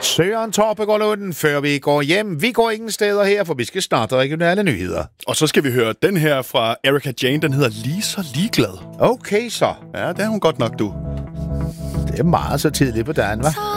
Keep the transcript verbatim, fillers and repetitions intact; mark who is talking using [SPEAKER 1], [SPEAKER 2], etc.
[SPEAKER 1] Søren Torpe går Lunden, før vi går hjem. Vi går ingen steder her, for vi skal starte regionale nyheder.
[SPEAKER 2] Og så skal vi høre den her fra Erika Jane, den hedder Lige så ligeglad.
[SPEAKER 1] Okay så.
[SPEAKER 2] Ja, det er hun godt nok, du.
[SPEAKER 1] Det er meget så tidligt på dagen, hva'?